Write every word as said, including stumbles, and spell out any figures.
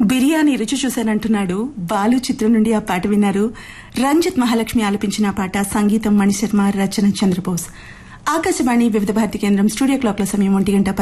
బిర్యానీ రుచి చూశానంటున్నాడు బాలు చిత్రం నుండి ఆ పాట విన్నారు. రంజిత్ మహాలక్ష్మి ఆలపించిన పాట, సంగీతం మణిశర్మ, రచన చంద్రబోస్. ఆకాశవాణి వివిధ భారతి కేంద్రం స్టూడియో క్లాక్ల సమయం ఒంటి గంట